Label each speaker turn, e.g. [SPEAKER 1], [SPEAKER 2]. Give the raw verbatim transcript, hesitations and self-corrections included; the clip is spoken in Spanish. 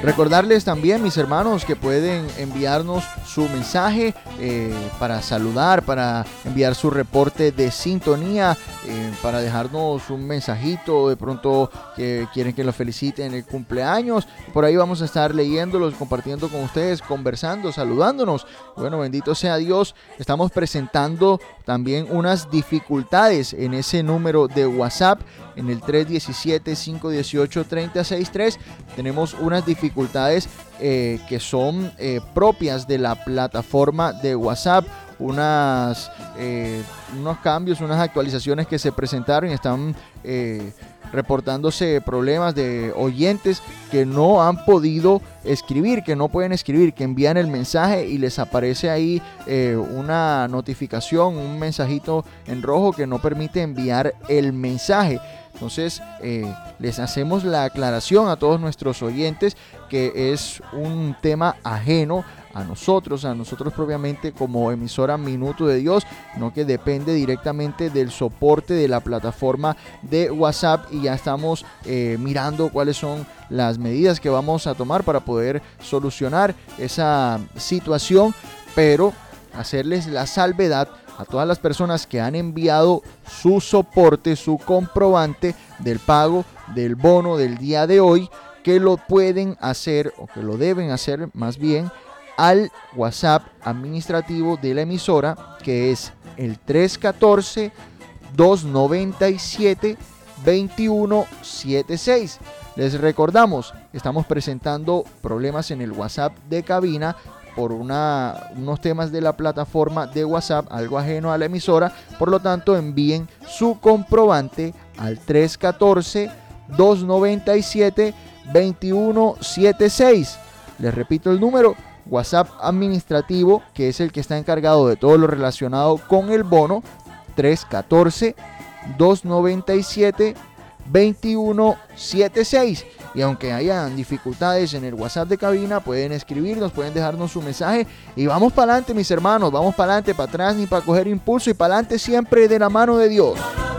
[SPEAKER 1] Recordarles también, mis hermanos, que pueden enviarnos su mensaje eh, para saludar, para enviar su reporte de sintonía, eh, para dejarnos un mensajito, de pronto que quieren que los feliciten en el cumpleaños. Por ahí vamos a estar leyéndolos, compartiendo con ustedes, conversando, saludándonos. Bueno, bendito sea Dios. Estamos presentando también unas dificultades en ese número de WhatsApp, en el tres uno siete, cinco uno ocho, tres cero seis tres. Tenemos unas dificultades eh, que son eh, propias de la plataforma de WhatsApp, unas, eh, unos cambios, unas actualizaciones que se presentaron y están eh, reportándose problemas de oyentes que no han podido escribir, que no pueden escribir, que envían el mensaje y les aparece ahí eh, una notificación, un mensajito en rojo que no permite enviar el mensaje. Entonces eh, les hacemos la aclaración a todos nuestros oyentes que es un tema ajeno a nosotros, a nosotros propiamente como emisora Minuto de Dios, no, que depende directamente del soporte de la plataforma de WhatsApp, y ya estamos eh, mirando cuáles son las medidas que vamos a tomar para poder solucionar esa situación, pero hacerles la salvedad a todas las personas que han enviado su soporte, su comprobante del pago del bono del día de hoy, que lo pueden hacer, o que lo deben hacer más bien, al WhatsApp administrativo de la emisora, que es el tres uno cuatro, dos nueve siete, dos uno siete seis. Les recordamos, estamos presentando problemas en el WhatsApp de cabina por una, unos temas de la plataforma de WhatsApp, algo ajeno a la emisora. Por lo tanto, envíen su comprobante al tres uno cuatro, dos nueve siete, dos uno siete seis. Les repito el número: WhatsApp administrativo, que es el que está encargado de todo lo relacionado con el bono, tres uno cuatro, dos nueve siete, dos uno siete seis. Y aunque hayan dificultades en el WhatsApp de cabina, pueden escribirnos, pueden dejarnos su mensaje y vamos para adelante, mis hermanos, vamos para adelante, para atrás ni para coger impulso, y para adelante siempre de la mano de Dios.